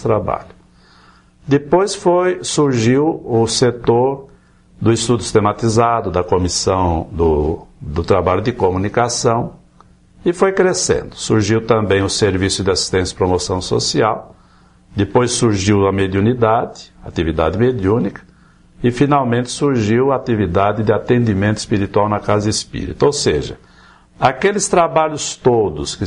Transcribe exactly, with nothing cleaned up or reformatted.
trabalho. Depois foi, surgiu o setor do estudo sistematizado, da comissão do, do trabalho de comunicação, e foi crescendo. Surgiu também o serviço de assistência e promoção social, depois surgiu a mediunidade, atividade mediúnica, e finalmente surgiu a atividade de atendimento espiritual na casa espírita. Ou seja, aqueles trabalhos todos que